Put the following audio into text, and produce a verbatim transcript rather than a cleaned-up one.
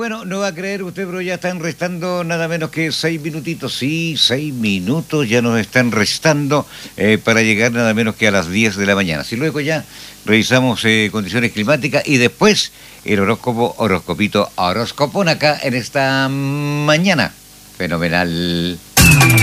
bueno, no va a creer usted, pero ya están restando nada menos que seis minutitos. Sí, seis minutos ya nos están restando eh, para llegar nada menos que a las diez de la mañana. Si luego ya revisamos eh, condiciones climáticas y después el horóscopo, horoscopito, horoscopón acá en esta mañana. Fenomenal.